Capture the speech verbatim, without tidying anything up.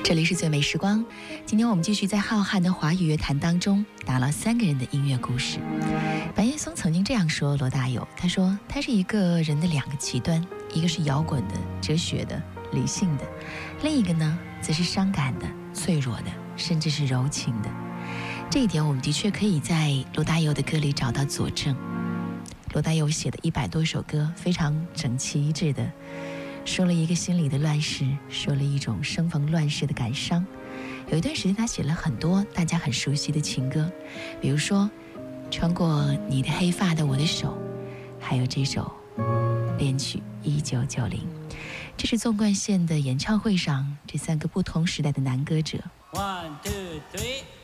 这里是最美时光，今天我们继续在浩瀚的华语乐坛当中打捞三个人的音乐故事。白岩松曾经这样说罗大佑，他说他是一个人的两个极端，一个是摇滚的、哲学的、理性的，另一个呢则是伤感的、脆弱的，甚至是柔情的。这一点我们的确可以在罗大佑的歌里找到佐证。罗大佑写的一百多首歌，非常整齐一致的说了一个心里的乱世，说了一种生逢乱世的感伤。有一段时间他写了很多大家很熟悉的情歌，比如说穿过你的黑发的我的手，还有这首恋曲一九九零。这是纵贯线的演唱会上这三个不同时代的男歌者。 One, two, three